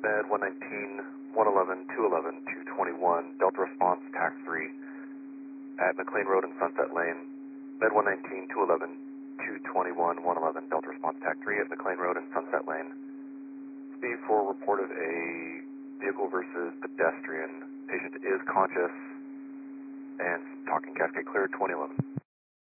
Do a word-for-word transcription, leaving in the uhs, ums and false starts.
Med one nineteen, one eleven, two eleven, two twenty-one, Delta Response, Tax three at McLean Road and Sunset Lane. Med one nineteen, two eleven, two twenty-one, one eleven, Delta Response, Tac three at McLean Road and Sunset Lane. Speed four reported a vehicle versus pedestrian. Patient is conscious and talking cascade cleared, twenty eleven.